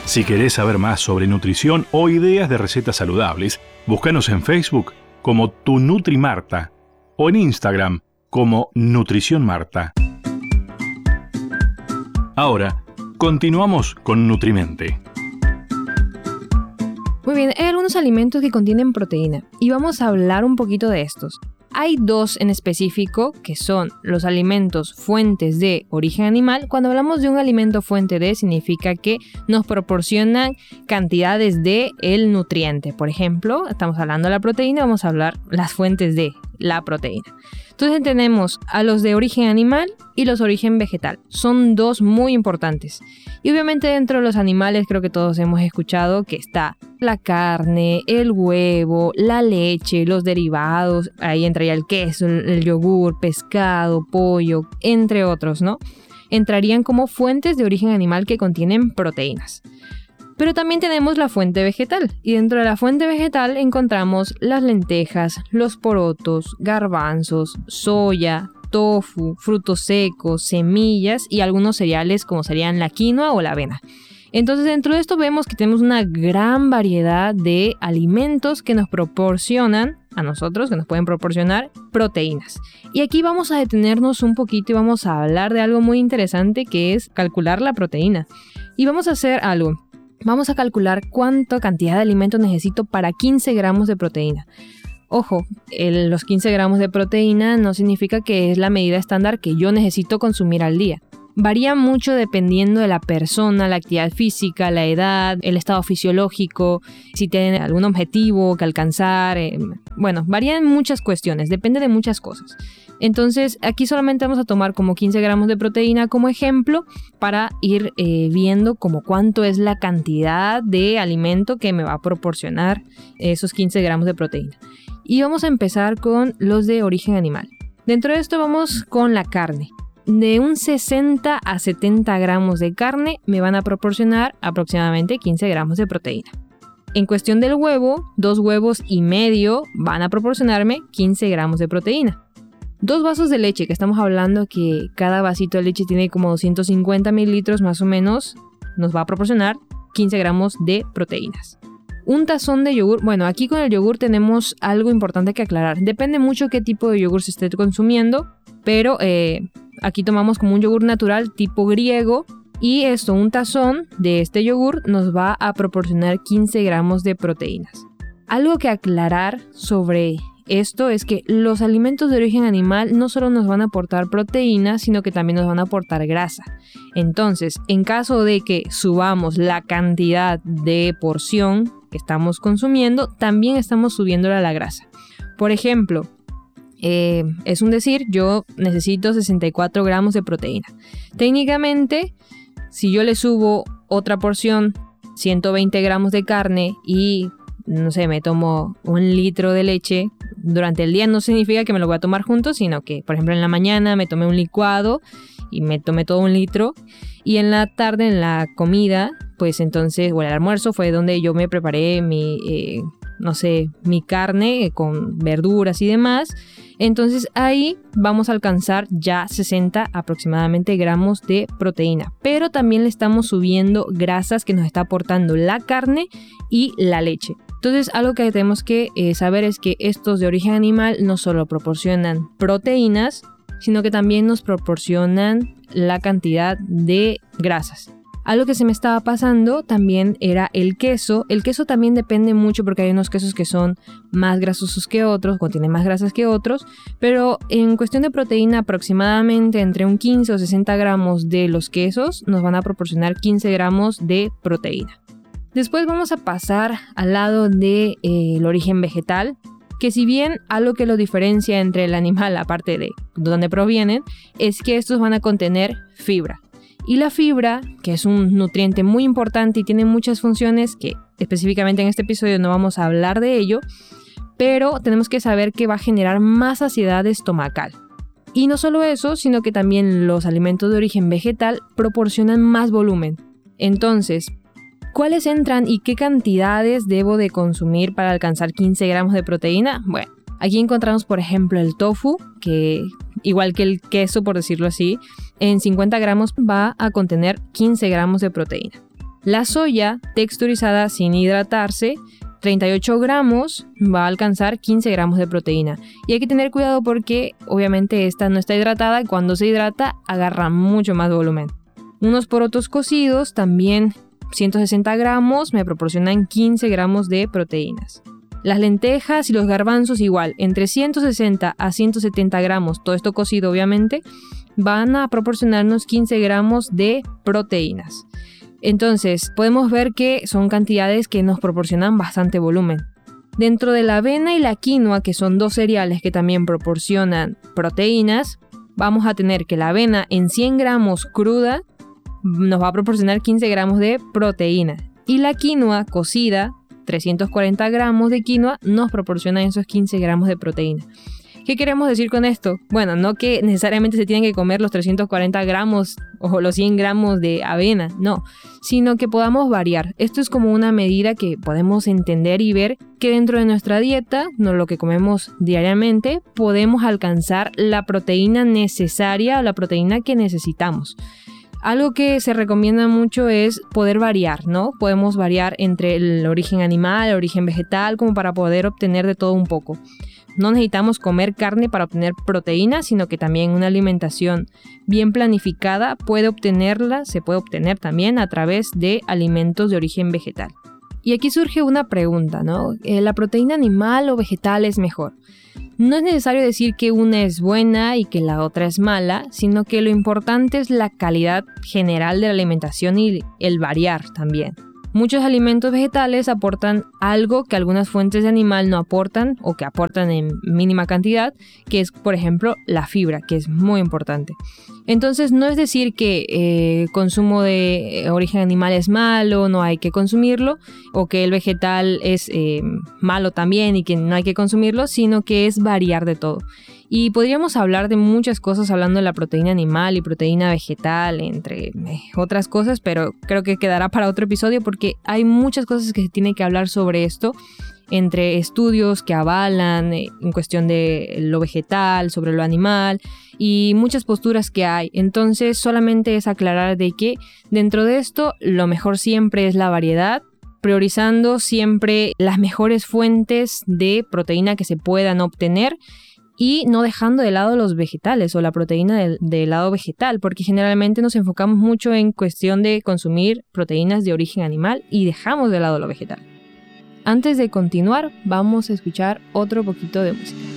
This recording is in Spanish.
Si querés saber más sobre nutrición o ideas de recetas saludables, búscanos en Facebook como Tu Nutri Marta o en Instagram como Nutrición Marta. Ahora, continuamos con Nutrimente. Muy bien, hay algunos alimentos que contienen proteína y vamos a hablar un poquito de estos. Hay dos en específico que son los alimentos fuentes de origen animal. Cuando hablamos de un alimento fuente de, significa que nos proporcionan cantidades de el nutriente. Por ejemplo, estamos hablando de la proteína, vamos a hablar las fuentes de la proteína. Entonces tenemos a los de origen animal y los de origen vegetal. Son dos muy importantes. Y obviamente dentro de los animales creo que todos hemos escuchado que está la carne, el huevo, la leche, los derivados. Ahí entraría el queso, el yogur, pescado, pollo, entre otros, ¿no? Entrarían como fuentes de origen animal que contienen proteínas. Pero también tenemos la fuente vegetal y dentro de la fuente vegetal encontramos las lentejas, los porotos, garbanzos, soya, tofu, frutos secos, semillas y algunos cereales como serían la quinoa o la avena. Entonces dentro de esto vemos que tenemos una gran variedad de alimentos que nos proporcionan a nosotros, que nos pueden proporcionar proteínas. Y aquí vamos a detenernos un poquito y vamos a hablar de algo muy interesante que es calcular la proteína. Y vamos a hacer algo. Vamos a calcular cuánta cantidad de alimento necesito para 15 gramos de proteína. Ojo, los 15 gramos de proteína no significa que es la medida estándar que yo necesito consumir al día. Varía mucho dependiendo de la persona, la actividad física, la edad, el estado fisiológico, si tienen algún objetivo que alcanzar. Varían muchas cuestiones, depende de muchas cosas. Entonces aquí solamente vamos a tomar como 15 gramos de proteína como ejemplo para ir viendo como cuánto es la cantidad de alimento que me va a proporcionar esos 15 gramos de proteína. Y vamos a empezar con los de origen animal. Dentro de esto vamos con la carne. De un 60 a 70 gramos de carne me van a proporcionar aproximadamente 15 gramos de proteína. En cuestión del huevo, 2 huevos y medio van a proporcionarme 15 gramos de proteína. 2 vasos de leche, que estamos hablando que cada vasito de leche tiene como 250 mililitros más o menos, nos va a proporcionar 15 gramos de proteínas. Un tazón de yogur, bueno, aquí con el yogur tenemos algo importante que aclarar. Depende mucho qué tipo de yogur se esté consumiendo, pero aquí tomamos como un yogur natural tipo griego y un tazón de este yogur nos va a proporcionar 15 gramos de proteínas. Algo que aclarar sobre esto es que los alimentos de origen animal no solo nos van a aportar proteínas, sino que también nos van a aportar grasa. Entonces, en caso de que subamos la cantidad de porción que estamos consumiendo, también estamos subiéndola a la grasa. Por ejemplo, es un decir, yo necesito 64 gramos de proteína. Técnicamente, si yo le subo otra porción, 120 gramos de carne y no sé, me tomo 1 litro de leche durante el día, no significa que me lo voy a tomar junto, sino que, por ejemplo, en la mañana me tomé un licuado y me tomé todo 1 litro y en la tarde, en la comida, pues entonces, o el almuerzo fue donde yo me preparé mi carne con verduras y demás. Entonces ahí vamos a alcanzar ya 60 aproximadamente gramos de proteína, pero también le estamos subiendo grasas que nos está aportando la carne y la leche. Entonces algo que tenemos que saber es que estos de origen animal no solo proporcionan proteínas, sino que también nos proporcionan la cantidad de grasas. Algo que se me estaba pasando también era el queso. El queso también depende mucho porque hay unos quesos que son más grasosos que otros, contienen más grasas que otros, pero en cuestión de proteína aproximadamente entre un 15 o 60 gramos de los quesos nos van a proporcionar 15 gramos de proteína. Después vamos a pasar al lado del origen vegetal, que si bien algo que lo diferencia entre el animal, aparte de dónde provienen, es que estos van a contener fibra. Y la fibra, que es un nutriente muy importante y tiene muchas funciones que específicamente en este episodio no vamos a hablar de ello, pero tenemos que saber que va a generar más saciedad estomacal. Y no solo eso, sino que también los alimentos de origen vegetal proporcionan más volumen. Entonces, ¿cuáles entran y qué cantidades debo de consumir para alcanzar 15 gramos de proteína? Bueno, aquí encontramos por ejemplo el tofu, que igual que el queso por decirlo así, en 50 gramos va a contener 15 gramos de proteína. La soya texturizada sin hidratarse, 38 gramos, va a alcanzar 15 gramos de proteína. Y hay que tener cuidado porque obviamente esta no está hidratada y cuando se hidrata agarra mucho más volumen. Unos porotos cocidos, también 160 gramos, me proporcionan 15 gramos de proteínas. Las lentejas y los garbanzos igual, entre 160 a 170 gramos, todo esto cocido obviamente, van a proporcionarnos 15 gramos de proteínas. Entonces, podemos ver que son cantidades que nos proporcionan bastante volumen. Dentro de la avena y la quinoa, que son dos cereales que también proporcionan proteínas, vamos a tener que la avena en 100 gramos cruda nos va a proporcionar 15 gramos de proteína. Y la quinoa cocida, 340 gramos de quinoa, nos proporciona esos 15 gramos de proteína. ¿Qué queremos decir con esto? Bueno, no que necesariamente se tienen que comer los 340 gramos o los 100 gramos de avena, no, sino que podamos variar. Esto es como una medida que podemos entender y ver que dentro de nuestra dieta, no lo que comemos diariamente, podemos alcanzar la proteína necesaria o la proteína que necesitamos. Algo que se recomienda mucho es poder variar, ¿no? Podemos variar entre el origen animal, el origen vegetal, como para poder obtener de todo un poco. No necesitamos comer carne para obtener proteína, sino que también una alimentación bien planificada se puede obtener también a través de alimentos de origen vegetal. Y aquí surge una pregunta, ¿no? ¿La proteína animal o vegetal es mejor? No es necesario decir que una es buena y que la otra es mala, sino que lo importante es la calidad general de la alimentación y el variar también. Muchos alimentos vegetales aportan algo que algunas fuentes de animal no aportan o que aportan en mínima cantidad, que es, por ejemplo, la fibra, que es muy importante. Entonces, no es decir que consumo de origen animal es malo, no hay que consumirlo, o que el vegetal es malo también y que no hay que consumirlo, sino que es variar de todo. Y podríamos hablar de muchas cosas hablando de la proteína animal y proteína vegetal, entre otras cosas, pero creo que quedará para otro episodio porque hay muchas cosas que se tiene que hablar sobre esto, entre estudios que avalan en cuestión de lo vegetal, sobre lo animal y muchas posturas que hay. Entonces solamente es aclarar de que dentro de esto lo mejor siempre es la variedad, priorizando siempre las mejores fuentes de proteína que se puedan obtener y no dejando de lado los vegetales o la proteína del lado vegetal, porque generalmente nos enfocamos mucho en cuestión de consumir proteínas de origen animal y dejamos de lado lo vegetal. Antes de continuar, vamos a escuchar otro poquito de música.